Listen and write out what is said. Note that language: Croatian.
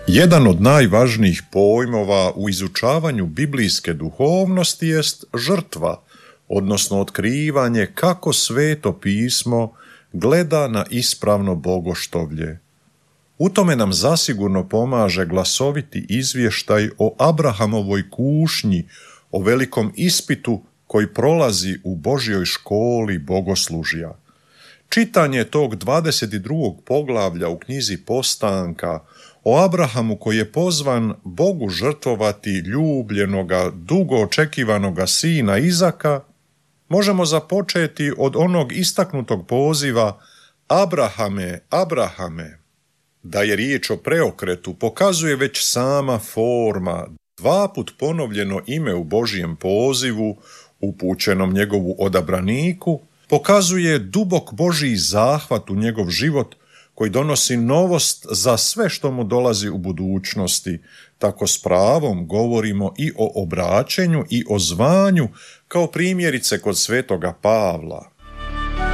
Jedan od najvažnijih pojmova u izučavanju biblijske duhovnosti jest žrtva, odnosno otkrivanje kako Sveto pismo gleda na ispravno bogoštovlje. U tome nam zasigurno pomaže glasoviti izvještaj o Abrahamovoj kušnji, o velikom ispitu koji prolazi u Božjoj školi bogoslužja. Čitanje tog 22. poglavlja u knjizi Postanka o Abrahamu koji je pozvan Bogu žrtvovati ljubljenoga, dugo očekivanoga sina Izaka, možemo započeti od onog istaknutog poziva Abrahame, Abrahame. Da je riječ o preokretu pokazuje već sama forma, dvaput ponovljeno ime u Božjem pozivu, upućenom njegovu odabraniku, pokazuje dubok Božji zahvat u njegov život koji donosi novost za sve što mu dolazi u budućnosti. Tako s pravom govorimo i o obraćenju i o zvanju, kao primjerice kod svetoga Pavla.